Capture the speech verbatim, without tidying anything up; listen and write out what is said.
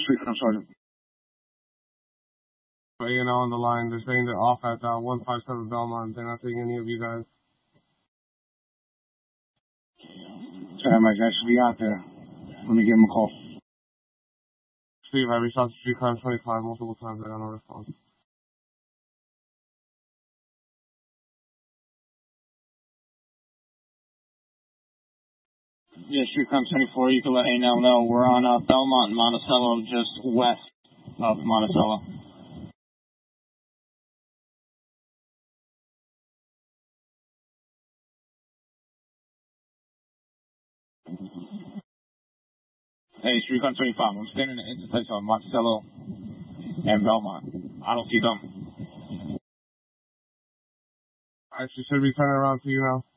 Street Crime Sergeant. So A and L on the line. They're saying they're off at uh, one five seven Belmont. They're not seeing any of you guys. Sorry, Mike. I should be out there. Let me give him a call. Steve, I reached out to Street Crime twenty-five multiple times. I got no response. Yeah, Street Crime twenty-four, you can let A and L know. We're on uh, Belmont and Monticello, just west of Monticello. Hey, Street Crime twenty-five, I'm standing in the interface on Monticello and Belmont. I don't see them. I should be turning around to you now.